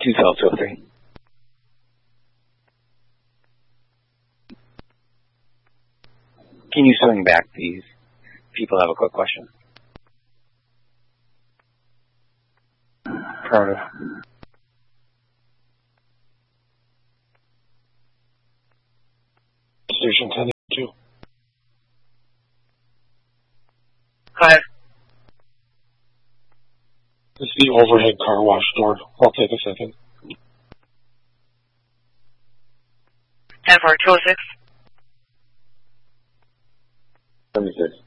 212-203. Can you swing back, please? People have a quick question. Affirmative. Station 1082. Hi. This is the overhead car wash door. I'll take a second. 10-4-206. 76.